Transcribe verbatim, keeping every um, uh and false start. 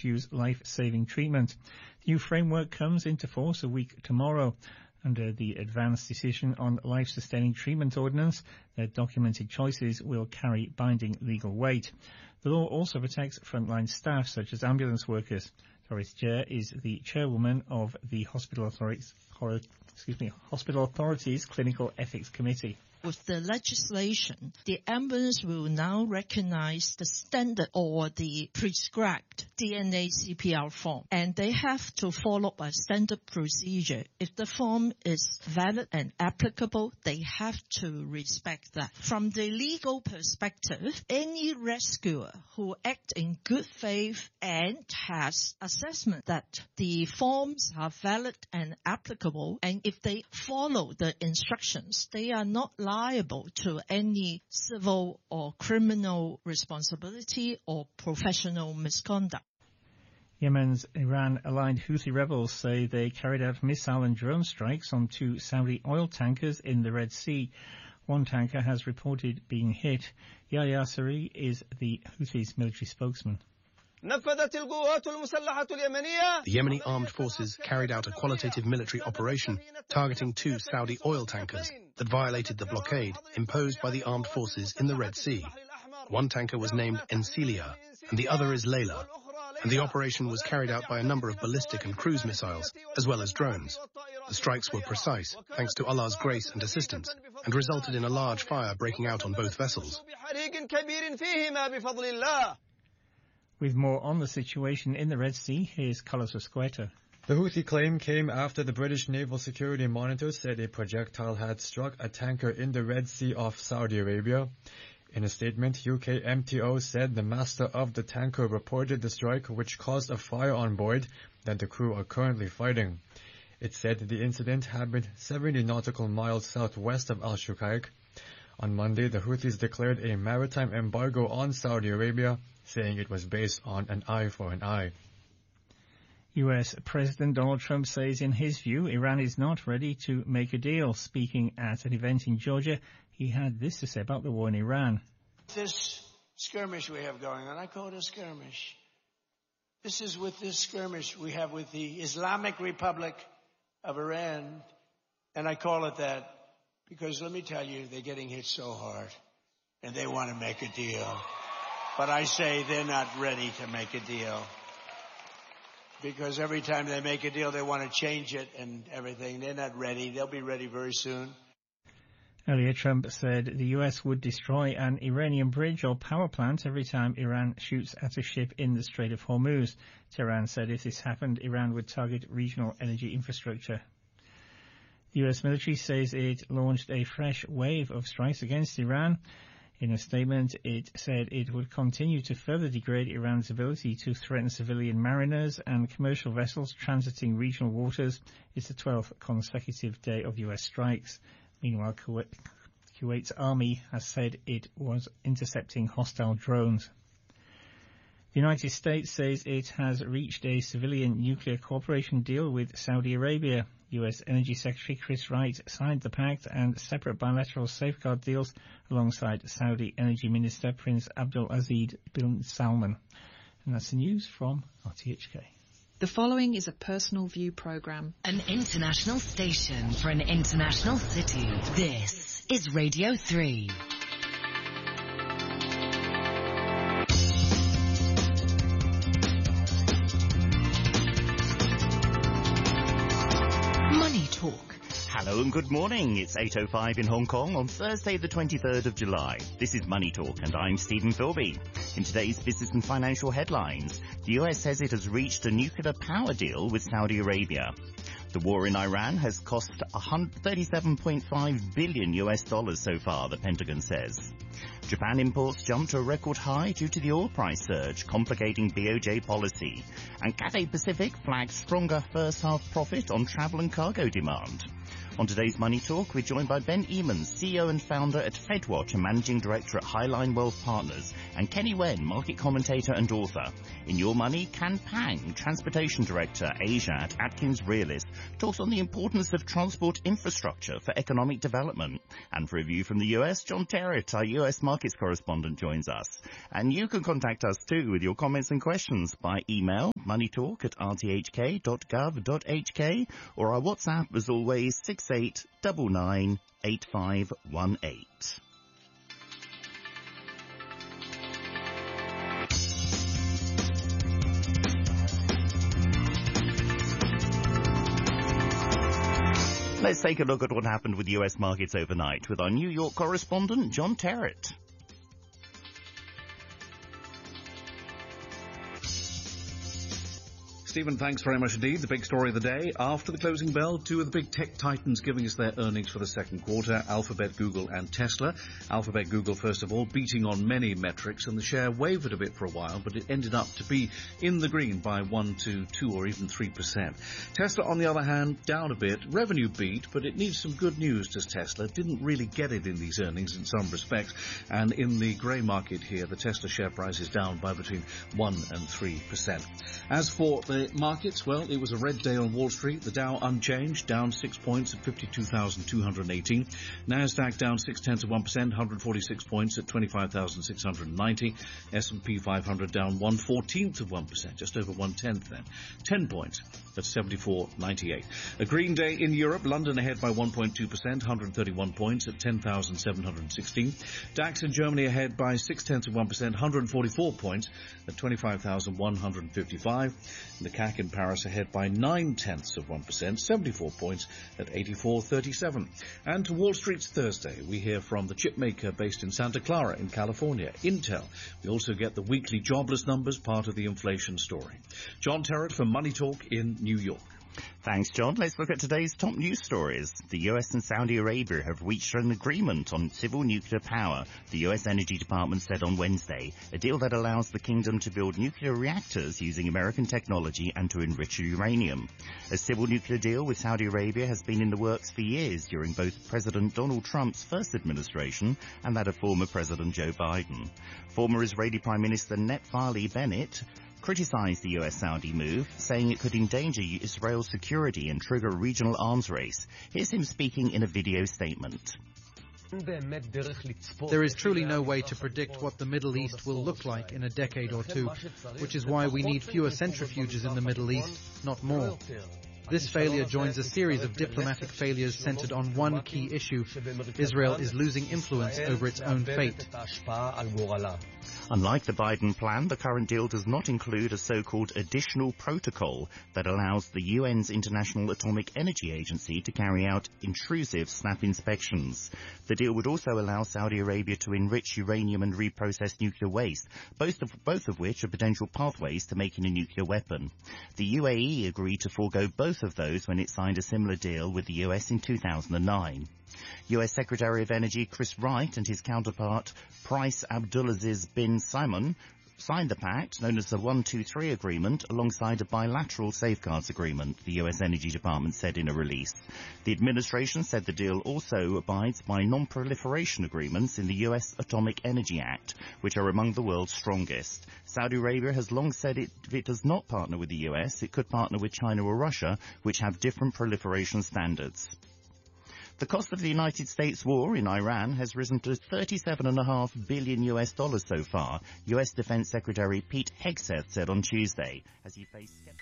refuse life-saving treatment. The new framework comes into force a week tomorrow. Under the Advanced Decision on Life-Sustaining Treatment Ordinance, their documented choices will carry binding legal weight. The law also protects frontline staff such as ambulance workers. Doris Jer is the chairwoman of the Hospital Authorities, excuse me, Hospital Authorities Clinical Ethics Committee. With the legislation, the ambulance will now recognize the standard or the prescribed D N A C P R form, and they have to follow a standard procedure. If the form is valid and applicable, they have to respect that. From the legal perspective, any rescuer who acts in good faith and has assessment that the forms are valid and applicable, and if they follow the instructions, they are not liable to any civil or criminal responsibility or professional misconduct. Yemen's Iran-aligned Houthi rebels say they carried out missile and drone strikes on two Saudi oil tankers in the Red Sea. One tanker has reported being hit. Yahya Saree is the Houthis' military spokesman. The Yemeni armed forces carried out a qualitative military operation targeting two Saudi oil tankers that violated the blockade imposed by the armed forces in the Red Sea. One tanker was named Ensilia and the other is Layla, and the operation was carried out by a number of ballistic and cruise missiles, as well as drones. The strikes were precise, thanks to Allah's grace and assistance, and resulted in a large fire breaking out on both vessels. With more on the situation in the Red Sea, here's Carlos Escueta. The Houthi claim came after the British Naval Security Monitor said a projectile had struck a tanker in the Red Sea off Saudi Arabia. In a statement, U K M T O said the master of the tanker reported the strike, which caused a fire on board that the crew are currently fighting. It said the incident happened seventy nautical miles southwest of Al-Shuqaiq. On Monday, the Houthis declared a maritime embargo on Saudi Arabia, saying it was based on an eye for an eye. U S President Donald Trump says in his view Iran is not ready to make a deal. Speaking at an event in Georgia, he had this to say about the war in Iran. This skirmish we have going on, I call it a skirmish. This is with this skirmish we have with the Islamic Republic of Iran, and I call it that because let me tell you, they're getting hit so hard, and they want to make a deal. But I say they're not ready to make a deal. Because every time they make a deal, they want to change it and everything. They're not ready. They'll be ready very soon. Earlier, Trump said the U S would destroy an Iranian bridge or power plant every time Iran shoots at a ship in the Strait of Hormuz. Tehran said if this happened, Iran would target regional energy infrastructure. The U S military says it launched a fresh wave of strikes against Iran. In a statement, it said it would continue to further degrade Iran's ability to threaten civilian mariners and commercial vessels transiting regional waters. It's the twelfth consecutive day of U S strikes. Meanwhile, Kuwait, Kuwait's army has said it was intercepting hostile drones. The United States says it has reached a civilian nuclear cooperation deal with Saudi Arabia. U S Energy Secretary Chris Wright signed the pact and separate bilateral safeguard deals alongside Saudi Energy Minister Prince Abdul Aziz bin Salman. And that's the news from R T H K. The following is a personal view program. An international station for an international city. This is Radio three. Money Talk. Hello and good morning. It's eight oh five in Hong Kong on Thursday the twenty-third of July. This is Money Talk and I'm Stephen Philby. In today's business and financial headlines, the U S says it has reached a nuclear power deal with Saudi Arabia. The war in Iran has cost thirty-seven point five billion U S dollars so far, the Pentagon says. Japan imports jumped to a record high due to the oil price surge, complicating B O J policy. And Cathay Pacific flags stronger first half profit on travel and cargo demand. On today's Money Talk, we're joined by Ben Eamons, C E O and founder at FedWatch and Managing Director at Highline Wealth Partners, and Kenny Wen, market commentator and author. In Your Money, Can Pang, Transportation Director, Asia at Atkins Realist, talks on the importance of transport infrastructure for economic development. And for a view from the U S, John Terrett, our U U S markets correspondent joins us. And you can contact us too with your comments and questions by email, moneytalk at r t h k dot gov dot h k, or our WhatsApp, as always, six eight nine nine eight five one eight. Let's take a look at what happened with U S markets overnight with our New York correspondent, John Terrett. Stephen, thanks very much indeed. The big story of the day. After the closing bell, two of the big tech titans giving us their earnings for the second quarter, Alphabet, Google and Tesla. Alphabet, Google, first of all, beating on many metrics, and the share wavered a bit for a while, but it ended up to be in the green by one to two or even three percent. Tesla, on the other hand, down a bit. Revenue beat, but it needs some good news, does Tesla. Didn't really get it in these earnings in some respects, and in the grey market here, the Tesla share price is down by between one and three percent. As for the markets, well, it was a red day on Wall Street. The Dow unchanged, down six points at fifty-two thousand two hundred eighteen. Nasdaq down six tenths of one percent, one hundred forty-six points at twenty-five thousand six hundred ninety. S and P five hundred down one fourteenth of one percent, just over one tenth then. ten points at seventy-four ninety-eight. A green day in Europe. London ahead by one point two percent, one hundred thirty-one points at ten thousand seven hundred sixteen. DAX in Germany ahead by six tenths of one percent, one hundred forty-four points at twenty-five thousand one hundred fifty-five. And the C A C in Paris ahead by nine tenths of one percent, seventy-four points at eighty-four thirty-seven. And to Wall Street's Thursday, we hear from the chip maker based in Santa Clara in California, Intel. We also get the weekly jobless numbers, part of the inflation story. John Terrett for Money Talk in New York. Thanks, John. Let's look at today's top news stories. The U S and Saudi Arabia have reached an agreement on civil nuclear power, the U S Energy Department said on Wednesday, a deal that allows the kingdom to build nuclear reactors using American technology and to enrich uranium. A civil nuclear deal with Saudi Arabia has been in the works for years during both President Donald Trump's first administration and that of former President Joe Biden. Former Israeli Prime Minister Naftali Bennett criticised the U S-Saudi move, saying it could endanger Israel's security and trigger a regional arms race. Here's him speaking in a video statement. There is truly no way to predict what the Middle East will look like in a decade or two, which is why we need fewer centrifuges in the Middle East, not more. This failure joins a series of diplomatic failures centered on one key issue. Israel is losing influence over its own fate. Unlike the Biden plan, the current deal does not include a so-called additional protocol that allows the U N's International Atomic Energy Agency to carry out intrusive snap inspections. The deal would also allow Saudi Arabia to enrich uranium and reprocess nuclear waste, both of, both of which are potential pathways to making a nuclear weapon. The U A E agreed to forego both of those when it signed a similar deal with the U S in two thousand nine. U S Secretary of Energy Chris Wright and his counterpart Prince Abdulaziz bin Salman signed the pact, known as the one two three Agreement, alongside a bilateral safeguards agreement, the U S Energy Department said in a release. The administration said the deal also abides by non-proliferation agreements in the U S Atomic Energy Act, which are among the world's strongest. Saudi Arabia has long said it, if it does not partner with the U S, it could partner with China or Russia, which have different proliferation standards. The cost of the United States war in Iran has risen to thirty-seven point five billion U S dollars so far, U S Defense Secretary Pete Hegseth said on Tuesday, as he faced